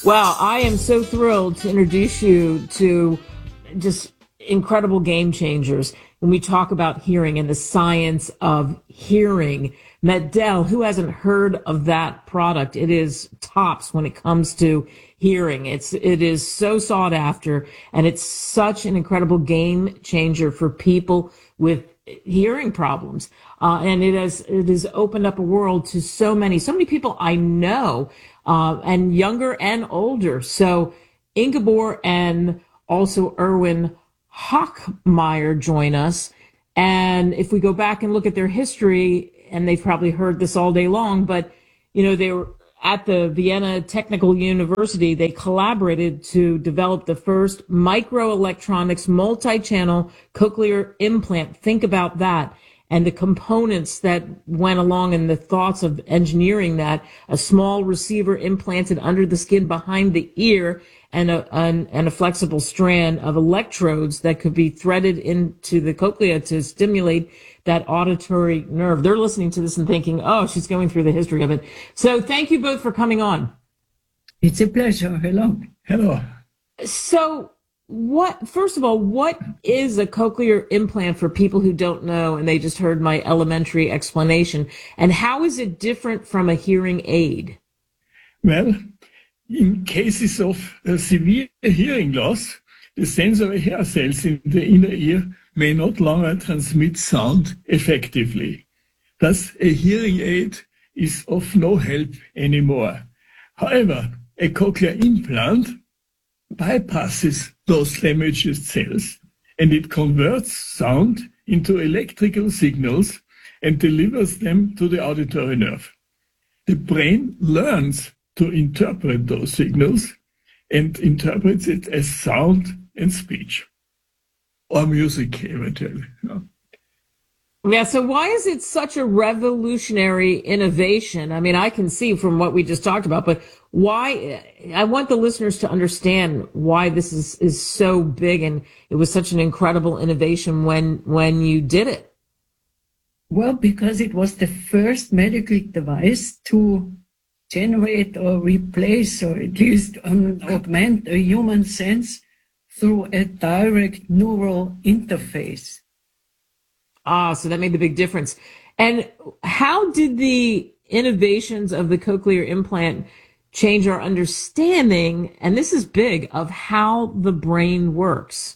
Well, I am so thrilled to introduce you to just incredible game changers when we talk about hearing and the science of hearing. Medel, who hasn't heard of that product? It is tops when it comes to hearing. It is so sought after, and it's such an incredible game changer for people with hearing problems. And it has opened up a world to so many people I know, and younger and older. So Ingeborg and also Erwin Hochmeyer join us. And if we go back and look at their history, and they've probably heard this all day long, but they were at the Vienna Technical University. They collaborated to develop the first microelectronics multi-channel cochlear implant. Think about that. And the components that went along and the thoughts of engineering that: a small receiver implanted under the skin behind the ear, and a flexible strand of electrodes that could be threaded into the cochlea to stimulate that auditory nerve. They're listening to this and thinking, oh, she's going through the history of it. So thank you both for coming on. It's a pleasure. Hello. Hello. So first of all, what is a cochlear implant for people who don't know and they just heard my elementary explanation? And how is it different from a hearing aid? Well, in cases of severe hearing loss, the sensory hair cells in the inner ear may not longer transmit sound effectively. Thus, a hearing aid is of no help anymore. However, a cochlear implant bypasses those damaged cells, and it converts sound into electrical signals and delivers them to the auditory nerve. The brain learns to interpret those signals and interprets it as sound and speech, or music eventually. Yeah, so why is it such a revolutionary innovation? I mean, I can see from what we just talked about, but why? I want the listeners to understand why this is so big, and it was such an incredible innovation when you did it. Well, because it was the first medical device to generate or replace, or at least augment, a human sense through a direct neural interface. So that made the big difference. And how did the innovations of the cochlear implant change our understanding, and this is big, of how the brain works?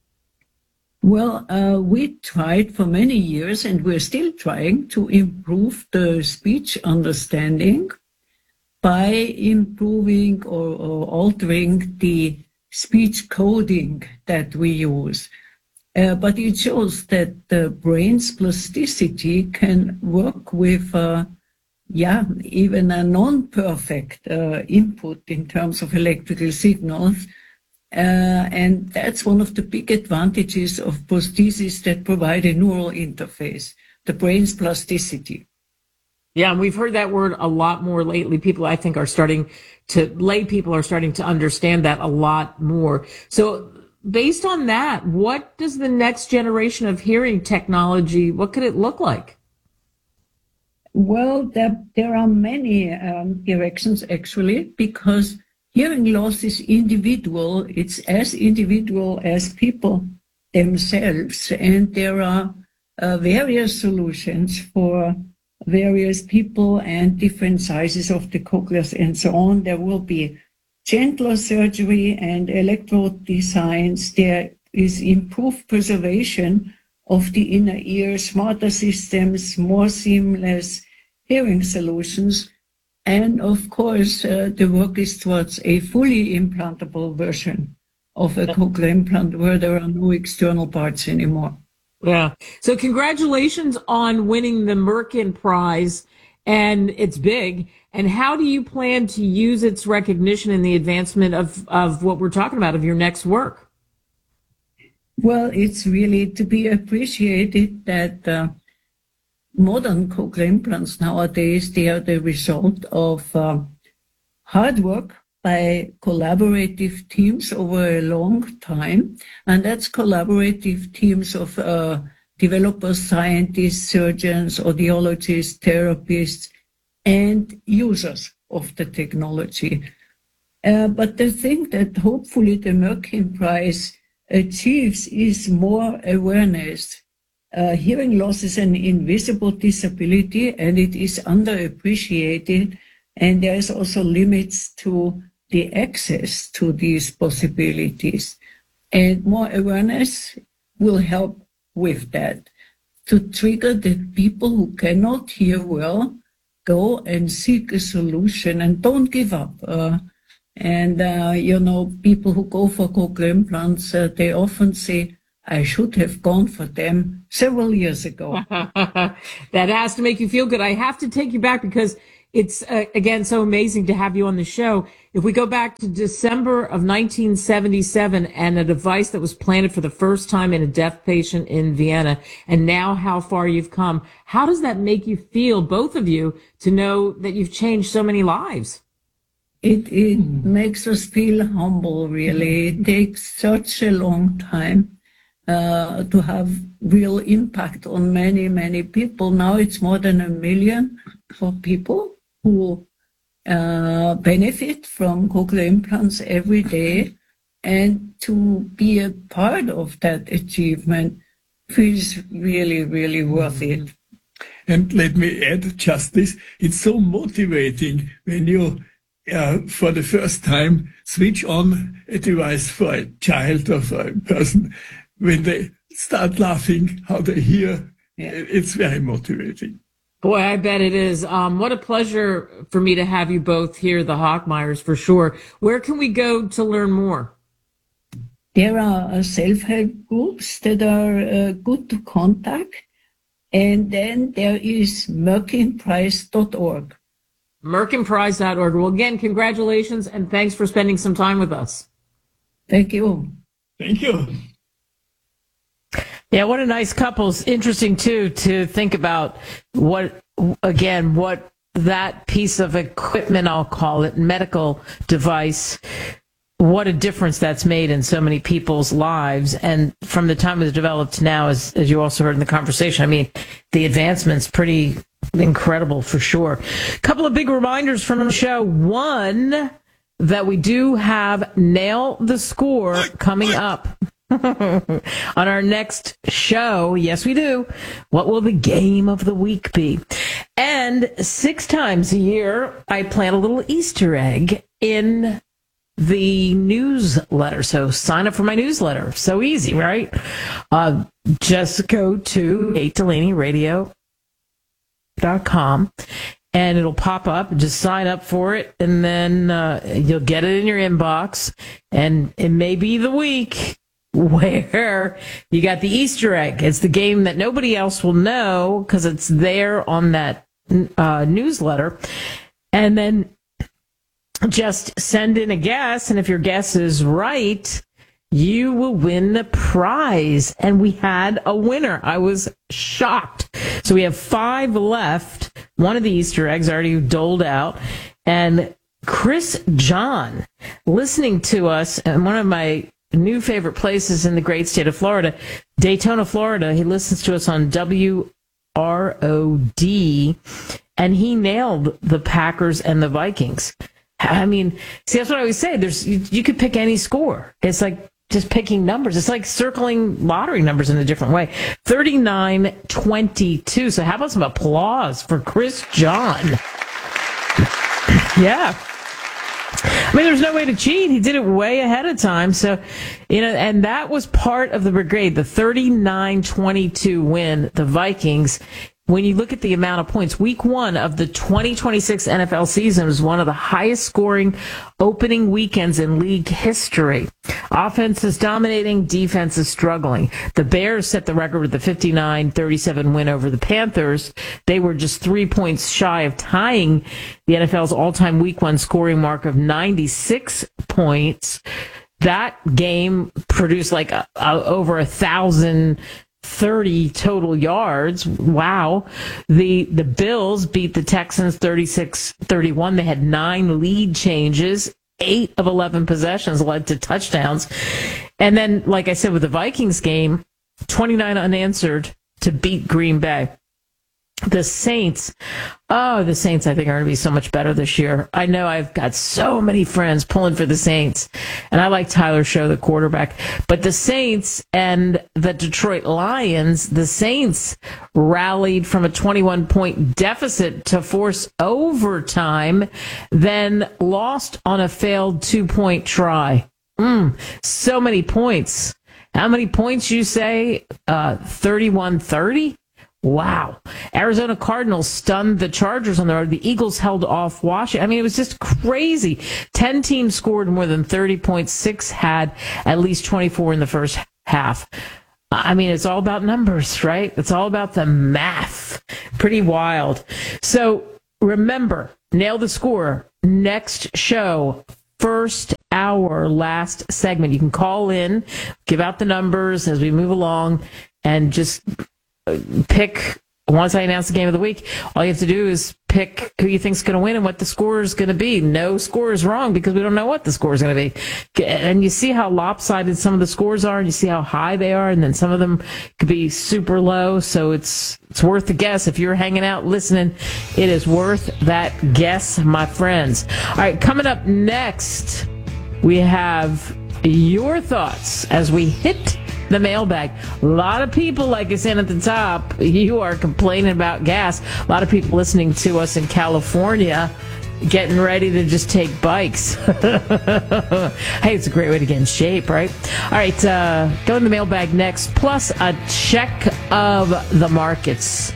Well, we tried for many years, and we're still trying to improve the speech understanding by improving or altering the speech coding that we use. But it shows that the brain's plasticity can work with, even a non-perfect input in terms of electrical signals. And that's one of the big advantages of prostheses that provide a neural interface, the brain's plasticity. Yeah, and we've heard that word a lot more lately. Lay people are starting to understand that a lot more. So based on that, what does the next generation of hearing technology, what could it look like? Well, there are many directions, actually, because hearing loss is individual. It's as individual as people themselves. And there are various solutions for various people and different sizes of the cochleas and so on. There will be gentler surgery and electrode designs. There is improved preservation of the inner ear, smarter systems, more seamless hearing solutions. And of course, the work is towards a fully implantable version of a cochlear implant where there are no external parts anymore. Yeah. So congratulations on winning the Merkin Prize, and it's big. And how do you plan to use its recognition in the advancement of what we're talking about, of your next work? Well, it's really to be appreciated that modern cochlear implants nowadays, they are the result of hard work by collaborative teams over a long time. And that's collaborative teams of developers, scientists, surgeons, audiologists, therapists, and users of the technology. But the thing that hopefully the Merkin Prize achieves is more awareness. Hearing loss is an invisible disability and it is underappreciated. And there is also limits to the access to these possibilities. And more awareness will help with that, to trigger the people who cannot hear well, go and seek a solution and don't give up. People who go for cochlear implants, they often say, I should have gone for them several years ago. That has to make you feel good. I have to take you back because it's, again, so amazing to have you on the show. If we go back to December of 1977 and a device that was planted for the first time in a deaf patient in Vienna, and now how far you've come, how does that make you feel, both of you, to know that you've changed so many lives? It makes us feel humble, really. It takes such a long time to have real impact on many, many people. Now it's more than 1 million for people who benefit from cochlear implants every day. And to be a part of that achievement feels really, really worth it. And let me add just this. It's so motivating when you for the first time switch on a device for a child or for a person, when they start laughing, how they hear. Yeah. It's very motivating. Boy, I bet it is. What a pleasure for me to have you both here, the Hochmeyers, for sure. Where can we go to learn more? There are self-help groups that are good to contact. And then there is merkinprize.org. merkinprize.org. Well, again, congratulations and thanks for spending some time with us. Thank you. Thank you. Yeah, what a nice couple. It's interesting, too, to think about what that piece of equipment, I'll call it, medical device, what a difference that's made in so many people's lives. And from the time it was developed to now, as you also heard in the conversation, I mean, the advancement's pretty incredible for sure. A couple of big reminders from the show. One, that we do have Nail the Score coming up on our next show. Yes, we do. What will the game of the week be? And 6 times a year, I plant a little Easter egg in the newsletter. So sign up for my newsletter. So easy, right? Just go to KateDelaneyRadio.com and it'll pop up. Just sign up for it, and then you'll get it in your inbox. And it may be the week where you got the Easter egg. It's the game that nobody else will know because it's there on that newsletter. And then just send in a guess, and if your guess is right, you will win the prize. And we had a winner. I was shocked. So we have 5 left. One of the Easter eggs already doled out. And Chris John, listening to us in one of my new favorite places in the great state of Florida, Daytona, Florida. He listens to us on WROD, and he nailed the Packers and the Vikings. I mean, see, that's what I always say. You could pick any score. It's like just picking numbers. It's like circling lottery numbers in a different way. 39-22. So how about some applause for Chris John? Yeah. I mean, there's no way to cheat. He did it way ahead of time. So, and that was part of the brigade, the 39-22 win, the Vikings. When you look at the amount of points, week 1 of the 2026 NFL season was one of the highest scoring opening weekends in league history. Offense is dominating, defense is struggling. The Bears set the record with the 59-37 win over the Panthers. They were just 3 points shy of tying the NFL's all-time week 1 scoring mark of 96 points. That game produced like over 1,030 total yards. Wow. The Bills beat the Texans 36-31. They had 9 lead changes. 8 of 11 possessions led to touchdowns. And then, like I said, with the Vikings game, 29 unanswered to beat Green Bay. The Saints, I think, are going to be so much better this year. I know I've got so many friends pulling for the Saints, and I like Tyler Show, the quarterback. But the Saints and the Detroit Lions, the Saints rallied from a 21-point deficit to force overtime, then lost on a failed 2-point try. So many points. How many points, you say? 31-30? Wow. Arizona Cardinals stunned the Chargers on the road. The Eagles held off Washington. I mean, it was just crazy. 10 teams scored more than 30 points. 6 had at least 24 in the first half. I mean, it's all about numbers, right? It's all about the math. Pretty wild. So remember, Nail the Score. Next show, first hour, last segment. You can call in, give out the numbers as we move along, and just pick. Once I announce the game of the week, all you have to do is pick who you think's going to win and what the score is going to be. No score is wrong because we don't know what the score is going to be. And you see how lopsided some of the scores are, and you see how high they are, and then some of them could be super low. So it's worth the guess. If you're hanging out listening, it is worth that guess, my friends. All right, coming up next, we have your thoughts as we hit the mailbag. A lot of people, like I said at the top, you are complaining about gas. A lot of people listening to us in California getting ready to just take bikes. Hey, it's a great way to get in shape, right? All right, go in the mailbag next, plus a check of the markets.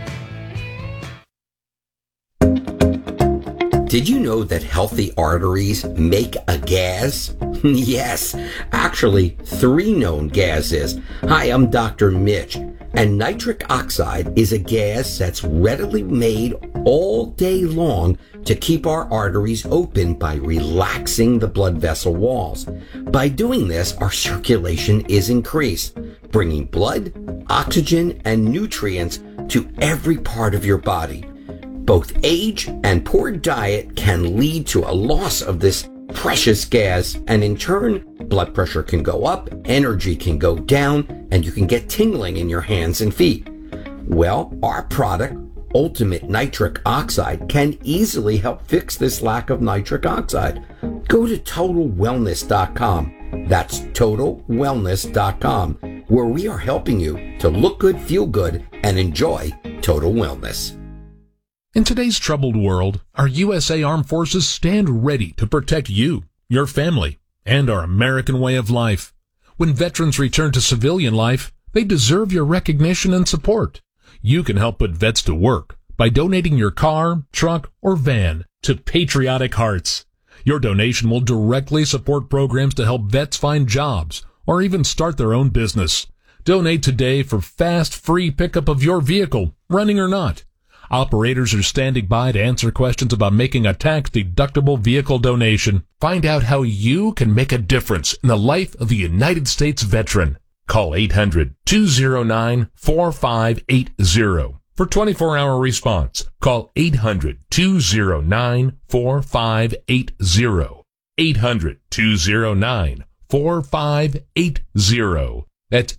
Did you know that healthy arteries make a gas? Yes, actually 3 known gases. Hi, I'm Dr. Mitch, and nitric oxide is a gas that's readily made all day long to keep our arteries open by relaxing the blood vessel walls. By doing this, our circulation is increased, bringing blood, oxygen, and nutrients to every part of your body. Both age and poor diet can lead to a loss of this precious gas, and in turn, blood pressure can go up, energy can go down, and you can get tingling in your hands and feet. Well, our product, Ultimate Nitric Oxide, can easily help fix this lack of nitric oxide. Go to TotalWellness.com. That's TotalWellness.com, where we are helping you to look good, feel good, and enjoy total wellness. In today's troubled world, our USA Armed Forces stand ready to protect you, your family, and our American way of life. When veterans return to civilian life, they deserve your recognition and support. You can help put vets to work by donating your car, truck, or van to Patriotic Hearts. Your donation will directly support programs to help vets find jobs or even start their own business. Donate today for fast, free pickup of your vehicle, running or not. Operators are standing by to answer questions about making a tax-deductible vehicle donation. Find out how you can make a difference in the life of a United States veteran. Call 800-209-4580 for 24-hour response. Call 800-209-4580. 800-209-4580. That's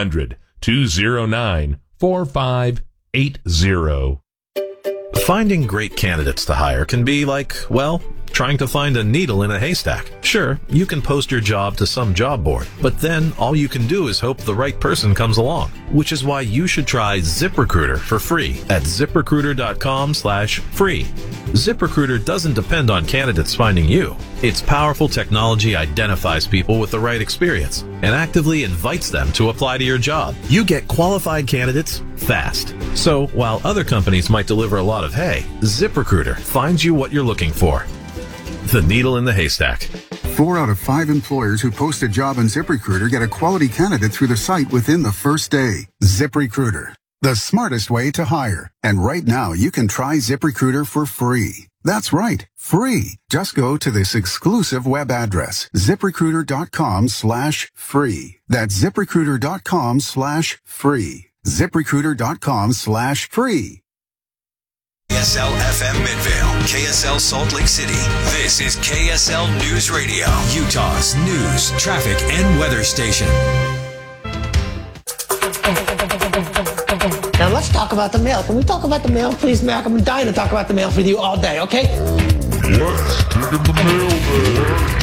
800-209-4580. Finding great candidates to hire can be like, well, trying to find a needle in a haystack. Sure, you can post your job to some job board, but then all you can do is hope the right person comes along, which is why you should try ZipRecruiter for free at ZipRecruiter.com/free. ZipRecruiter doesn't depend on candidates finding you. Its powerful technology identifies people with the right experience and actively invites them to apply to your job. You get qualified candidates fast. So while other companies might deliver a lot of hay, ZipRecruiter finds you what you're looking for. The needle in the haystack. 4 out of 5 employers who post a job on ZipRecruiter get a quality candidate through the site within the first day. ZipRecruiter, the smartest way to hire. And right now, you can try ZipRecruiter for free. That's right, free. Just go to this exclusive web address, ZipRecruiter.com/free. That's ZipRecruiter.com/free. ZipRecruiter.com/free. KSL FM Midvale, KSL Salt Lake City. This is KSL News Radio, Utah's news, traffic, and weather station. Now let's talk about the mail. Can we talk about the mail, please, Mac? I'm dying to talk about the mail with you all day, okay? Let's dig in the mailbag.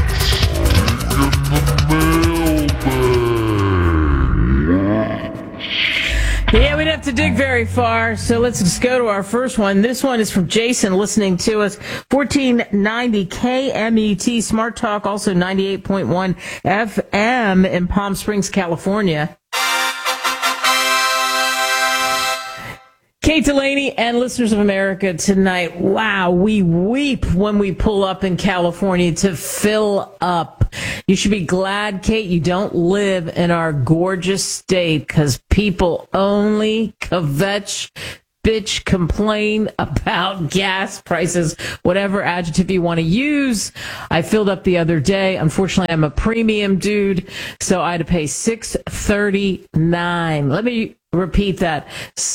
Yeah, we don't have to dig very far, so let's just go to our first one. This one is from Jason, listening to us, 1490 KMET Smart Talk, also 98.1 FM in Palm Springs, California. Kate Delaney and listeners of America tonight. Wow, we weep when we pull up in California to fill up. You should be glad, Kate, you don't live in our gorgeous state, because people only kvetch, bitch, complain about gas prices, whatever adjective you want to use. I filled up the other day. Unfortunately, I'm a premium dude, so I had to pay $6.39. Let me repeat that.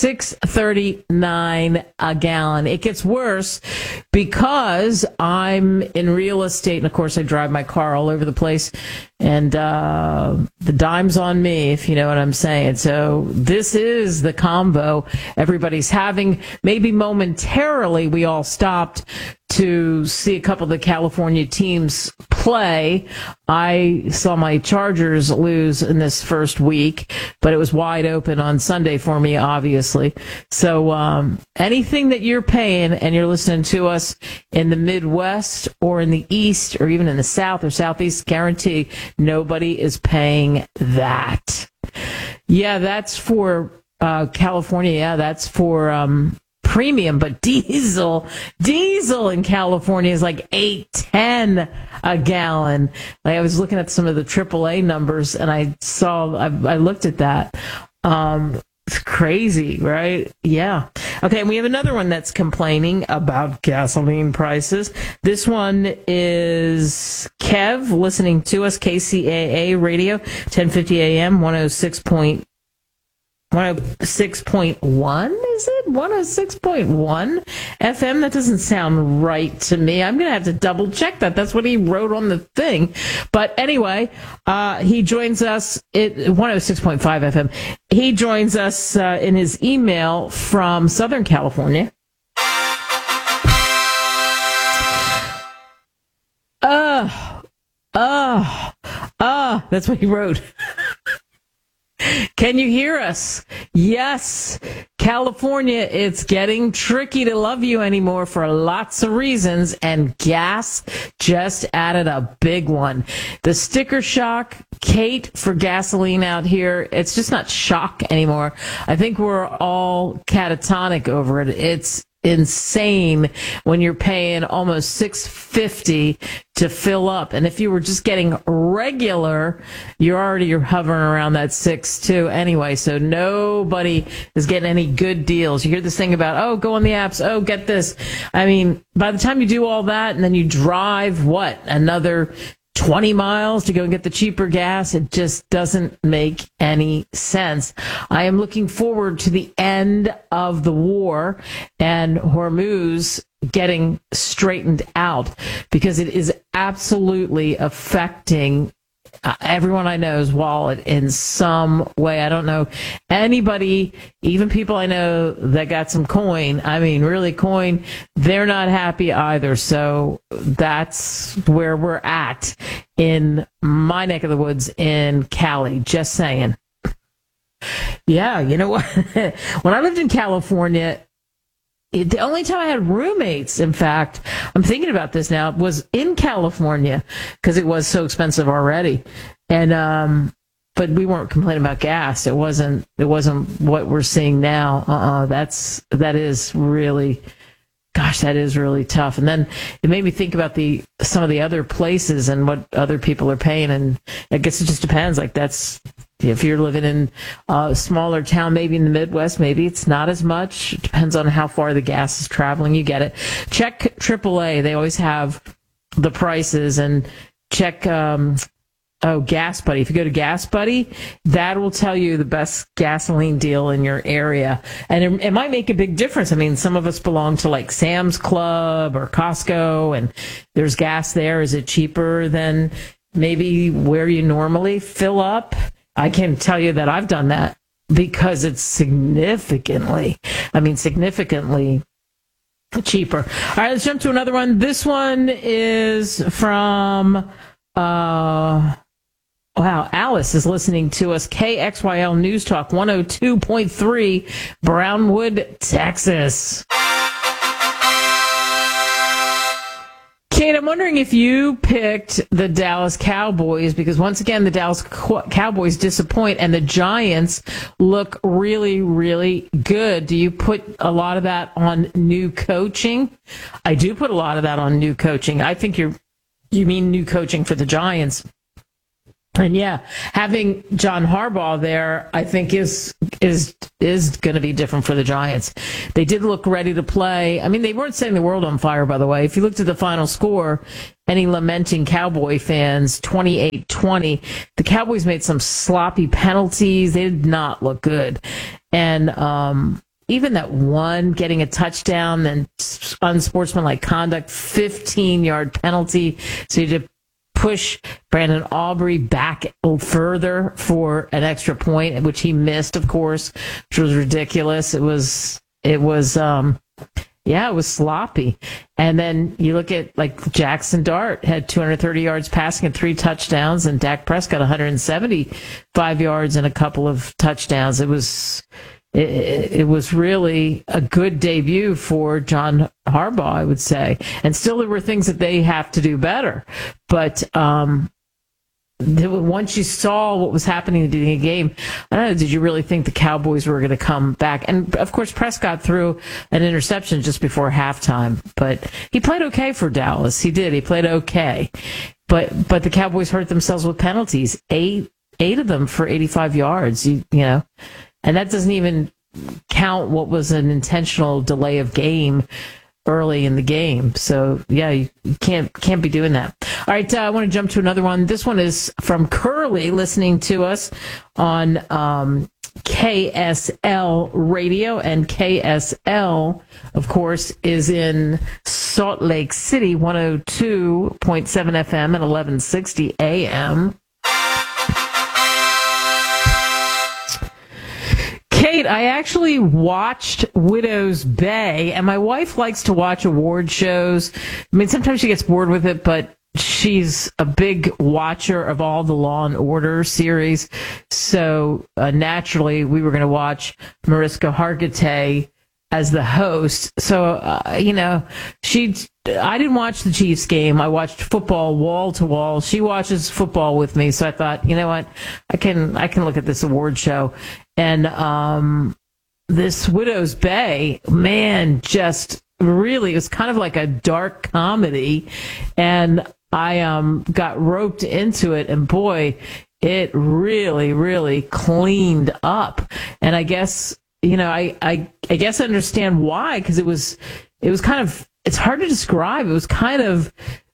$6.39 a gallon. It gets worse because I'm in real estate, and of course I drive my car all over the place, and the dime's on me, if you know what I'm saying. So this is the combo everybody's having. Maybe momentarily we all stopped to see a couple of the California teams play. I saw my Chargers lose in this first week, but it was wide open on Sunday for me, obviously. So anything that you're paying and you're listening to us in the Midwest or in the East or even in the South or Southeast, guarantee nobody is paying that. Yeah, that's for California. Yeah, that's for premium, but diesel in California is like $8.10 a gallon. Like, I was looking at some of the AAA numbers, and I looked at that. It's crazy, right? Yeah. Okay, and we have another one that's complaining about gasoline prices. This one is Kev, listening to us, KCAA Radio, 1050 AM, 106.1, is it? 106.1 FM? That doesn't sound right to me. I'm going to have to double check that. That's what he wrote on the thing. But anyway, he joins us at 106.5 FM. He joins us in his email from Southern California. That's what he wrote. Can you hear us? Yes. California, it's getting tricky to love you anymore for lots of reasons, and gas just added a big one. The sticker shock, Kate, for gasoline out here, it's just not shock anymore. I think we're all catatonic over it. It's insane when you're paying almost $6.50 to fill up, and if you were just getting regular, you're hovering around that $6 anyway. So nobody is getting any good deals. You hear this thing about, go on the apps, get this. I mean, by the time you do all that and then you drive another 20 miles to go and get the cheaper gas, it just doesn't make any sense. I am looking forward to the end of the war and Hormuz getting straightened out, because it is absolutely affecting everyone I know's wallet in some way. I don't know anybody, even people I know that got some coin, I mean really coin, they're not happy either. So that's where we're at in my neck of the woods in Cali, just saying. Yeah, you know what? When I lived in California, the only time I had roommates, in fact, I'm thinking about this now, was in California, because it was so expensive already. And but we weren't complaining about gas. It wasn't what we're seeing now. That is really tough. And then it made me think about some of the other places and what other people are paying. And I guess it just depends. Like, that's, if you're living in a smaller town, maybe in the Midwest, maybe it's not as much. It depends on how far the gas is traveling. You get it. Check AAA. They always have the prices. And check Gas Buddy. If you go to Gas Buddy, that will tell you the best gasoline deal in your area. And it might make a big difference. I mean, some of us belong to like Sam's Club or Costco, and there's gas there. Is it cheaper than maybe where you normally fill up? I can tell you that I've done that. because it's significantly cheaper. All right, let's jump to another one. This one is from, Alice is listening to us. KXYL News Talk 102.3, Brownwood, Texas. Kate, I'm wondering if you picked the Dallas Cowboys, because once again, the Dallas Cowboys disappoint and the Giants look really, really good. Do you put a lot of that on new coaching? I do put a lot of that on new coaching. I think you mean new coaching for the Giants. And yeah, having John Harbaugh there, I think is going to be different for the Giants. They did look ready to play. I mean, they weren't setting the world on fire, by the way. If you looked at the final score, any lamenting Cowboy fans, 28-20, the Cowboys made some sloppy penalties. They did not look good. And even that one getting a touchdown and unsportsmanlike conduct, 15-yard penalty, so you did push Brandon Aubrey back further for an extra point, which he missed, of course, which was ridiculous. It was sloppy. And then you look at like Jackson Dart had 230 yards passing and 3 touchdowns, and Dak Prescott 175 yards and a couple of touchdowns. It was really a good debut for John Harbaugh, I would say. And still there were things that they have to do better. But once you saw what was happening in the game, I don't know, did you really think the Cowboys were going to come back? And, of course, Prescott threw an interception just before halftime. But he played okay for Dallas. He did. He played okay. But the Cowboys hurt themselves with penalties, eight of them for 85 yards, you know. And that doesn't even count what was an intentional delay of game early in the game. So, yeah, you can't be doing that. All right, I want to jump to another one. This one is from Curly, listening to us on KSL Radio. And KSL, of course, is in Salt Lake City, 102.7 FM and 1160 AM. Kate, I actually watched Widow's Bay, and my wife likes to watch award shows. I mean, sometimes she gets bored with it, but she's a big watcher of all the Law and Order series. So naturally, we were going to watch Mariska Hargitay as the host. So, I didn't watch the Chiefs game. I watched football wall to wall. She watches football with me. So I thought, you know what? I can look at this award show. And this Widow's Bay, man, just really, it was kind of like a dark comedy. And I got roped into it. And boy, it really, really cleaned up. And I guess, I guess I understand why, because it was kind of, it's hard to describe. It was kind of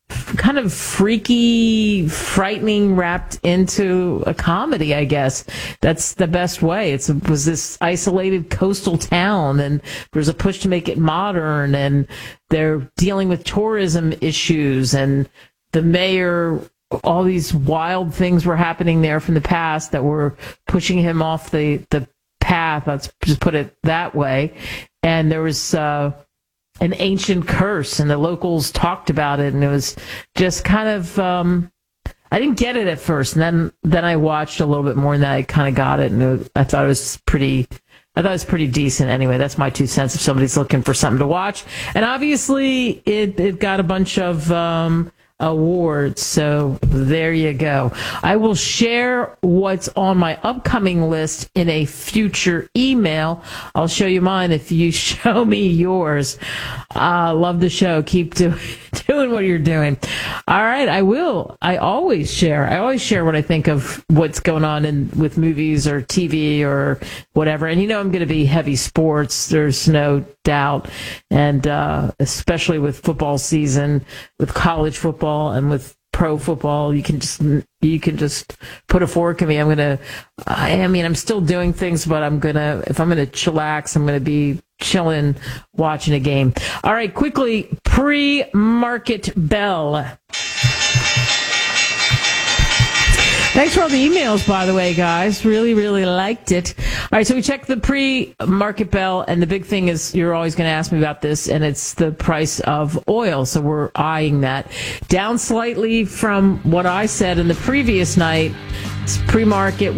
freaky, frightening, wrapped into a comedy, I guess. That's the best way. It was this isolated coastal town, and there's a push to make it modern, and they're dealing with tourism issues, and the mayor, all these wild things were happening there from the past that were pushing him off the path, let's just put it that way. And there was an ancient curse, and the locals talked about it, and it was just kind of I didn't get it at first, and then I watched a little bit more, and then I kind of got it, and I thought it was pretty decent. Anyway, that's my 2 cents if somebody's looking for something to watch. And obviously it got a bunch of awards, so there you go. I will share what's on my upcoming list in a future email. I'll show you mine if you show me yours. Love the show. Keep doing what you're doing. All right, I will. I always share what I think of what's going on with movies or TV or whatever. And I'm going to be heavy sports. There's no doubt. And especially with football season, with college football and with pro football, you can just put a fork in me. I'm still doing things, but if I'm going to chillax, I'm going to be chilling, watching a game. All right, quickly, pre-market bell. Thanks for all the emails, by the way, guys. Really, really liked it. All right, so we checked the pre-market bell, and the big thing is you're always going to ask me about this, and it's the price of oil. So we're eyeing that. Down slightly from what I said in the previous night. It's pre-market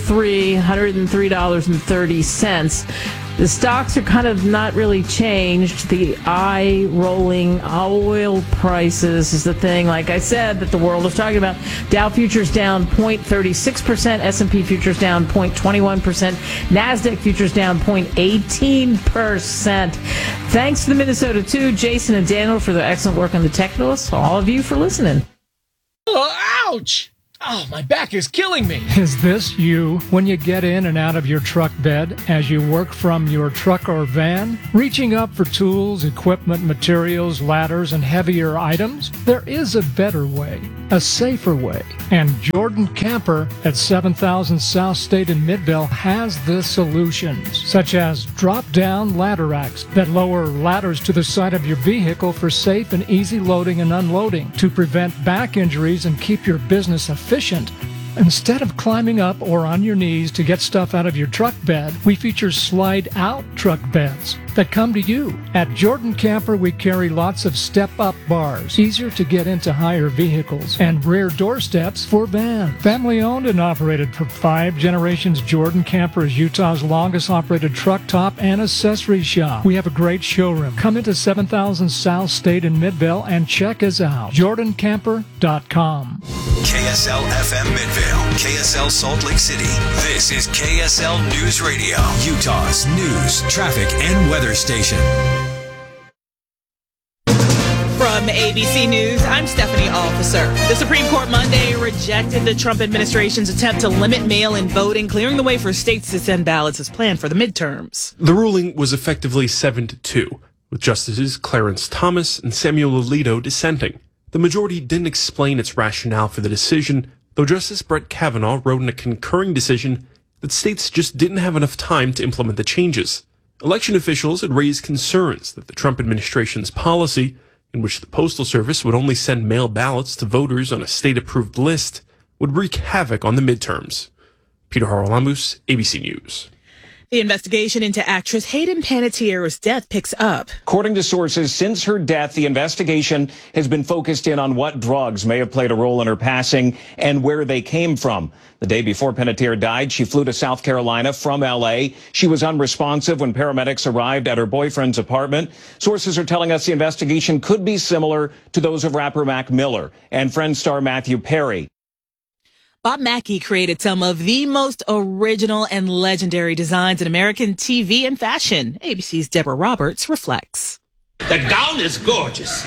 $103.30. The stocks are kind of not really changed. The eye-rolling oil prices is the thing, like I said, that the world is talking about. Dow futures down 0.36%, S&P futures down 0.21%, NASDAQ futures down 0.18%. Thanks to the Minnesota 2, Jason and Daniel for their excellent work on the technicals. All of you for listening. Oh, ouch! Oh, my back is killing me. Is this you when you get in and out of your truck bed as you work from your truck or van? Reaching up for tools, equipment, materials, ladders, and heavier items? There is a better way, a safer way. And Jordan Camper at 7000 South State in Midvale has the solutions, such as drop-down ladder racks that lower ladders to the side of your vehicle for safe and easy loading and unloading to prevent back injuries and keep your business efficient. Instead of climbing up or on your knees to get stuff out of your truck bed, we feature slide-out truck beds that come to you. At Jordan Camper, we carry lots of step-up bars, easier to get into higher vehicles, and rear door steps for vans. Family-owned and operated for 5 generations, Jordan Camper is Utah's longest-operated truck top and accessory shop. We have a great showroom. Come into 7000 South State in Midvale and check us out. JordanCamper.com. KSL FM Midvale, KSL Salt Lake City. This is KSL News Radio, Utah's news, traffic, and weather station. From ABC News, I'm Stephanie Officer. The Supreme Court Monday rejected the Trump administration's attempt to limit mail-in voting, clearing the way for states to send ballots as planned for the midterms. The ruling was effectively 7-2, with Justices Clarence Thomas and Samuel Alito dissenting. The majority didn't explain its rationale for the decision, though Justice Brett Kavanaugh wrote in a concurring decision that states just didn't have enough time to implement the changes. Election officials had raised concerns that the Trump administration's policy, in which the Postal Service would only send mail ballots to voters on a state-approved list, would wreak havoc on the midterms. Peter Haralamus, ABC News. The investigation into actress Hayden Panettiere's death picks up. According to sources, since her death, the investigation has been focused in on what drugs may have played a role in her passing and where they came from. The day before Panettiere died, she flew to South Carolina from L.A. She was unresponsive when paramedics arrived at her boyfriend's apartment. Sources are telling us the investigation could be similar to those of rapper Mac Miller and Friends star Matthew Perry. Bob Mackie created some of the most original and legendary designs in American TV and fashion. ABC's Deborah Roberts reflects. The gown is gorgeous.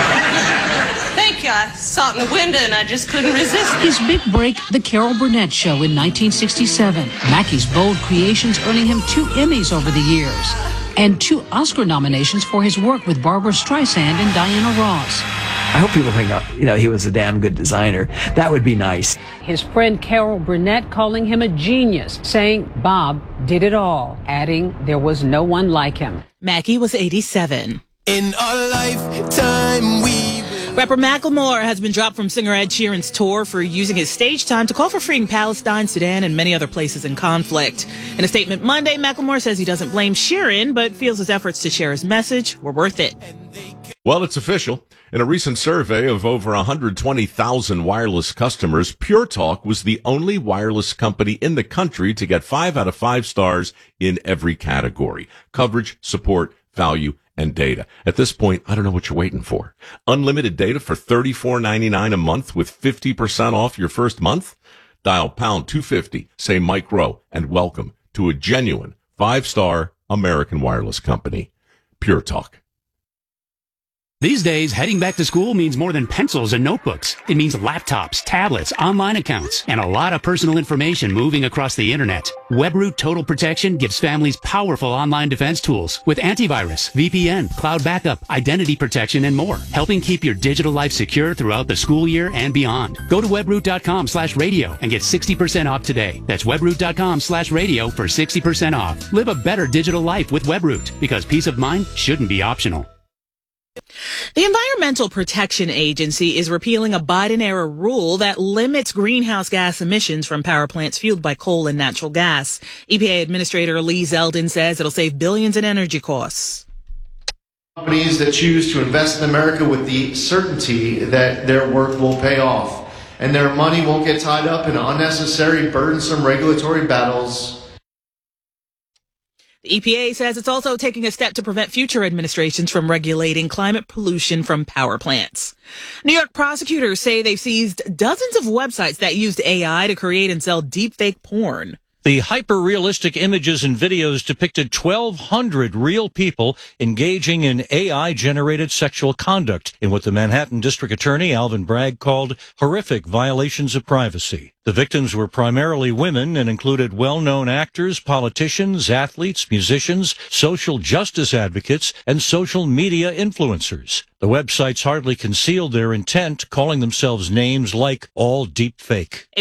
Thank you. I saw it in the window and I just couldn't resist. His big break, The Carol Burnett Show in 1967. Mackie's bold creations earning him 2 Emmys over the years and 2 Oscar nominations for his work with Barbra Streisand and Diana Ross. I hope people think, he was a damn good designer. That would be nice. His friend Carol Burnett calling him a genius, saying Bob did it all, adding there was no one like him. Mackie was 87. In our lifetime, Rapper Macklemore has been dropped from singer Ed Sheeran's tour for using his stage time to call for freeing Palestine, Sudan, and many other places in conflict. In a statement Monday, Macklemore says he doesn't blame Sheeran, but feels his efforts to share his message were worth it. Well, it's official. In a recent survey of over 120,000 wireless customers, Pure Talk was the only wireless company in the country to get 5 out of 5 stars in every category: coverage, support, value, and data. At this point, I don't know what you're waiting for. Unlimited data for $34.99 a month with 50% off your first month? Dial pound 250, say Mike Rowe, and welcome to a genuine 5-star American wireless company. Pure Talk. These days, heading back to school means more than pencils and notebooks. It means laptops, tablets, online accounts, and a lot of personal information moving across the internet. WebRoot Total Protection gives families powerful online defense tools with antivirus, VPN, cloud backup, identity protection, and more, helping keep your digital life secure throughout the school year and beyond. Go to webroot.com/radio and get 60% off today. That's webroot.com/radio for 60% off. Live a better digital life with WebRoot, because peace of mind shouldn't be optional. The Environmental Protection Agency is repealing a Biden-era rule that limits greenhouse gas emissions from power plants fueled by coal and natural gas. EPA Administrator Lee Zeldin says it'll save billions in energy costs. Companies that choose to invest in America with the certainty that their work will pay off and their money won't get tied up in unnecessary, burdensome regulatory battles. The EPA says it's also taking a step to prevent future administrations from regulating climate pollution from power plants. New York prosecutors say they've seized dozens of websites that used AI to create and sell deepfake porn. The hyper-realistic images and videos depicted 1,200 real people engaging in AI-generated sexual conduct in what the Manhattan District Attorney Alvin Bragg called horrific violations of privacy. The victims were primarily women and included well-known actors, politicians, athletes, musicians, social justice advocates, and social media influencers. The websites hardly concealed their intent, calling themselves names like All Deep Fake.